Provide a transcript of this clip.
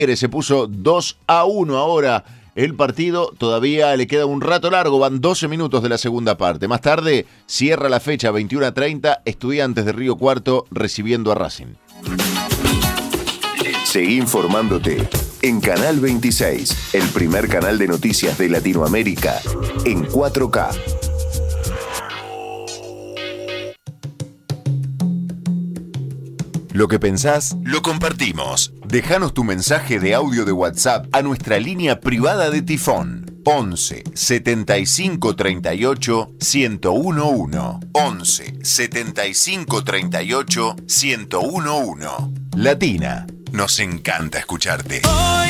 Se puso 2-1 ahora el partido. Todavía le queda un rato largo, van 12 minutos de la segunda parte. Más tarde cierra la fecha 21:30, Estudiantes de Río Cuarto recibiendo a Racing. Seguí informándote en Canal 26, el primer canal de noticias de Latinoamérica, en 4K. Lo que pensás, lo compartimos. Déjanos tu mensaje de audio de WhatsApp a nuestra línea privada de Tifón. 11 75 38 1011. 11 75 38 1011. Latina, nos encanta escucharte.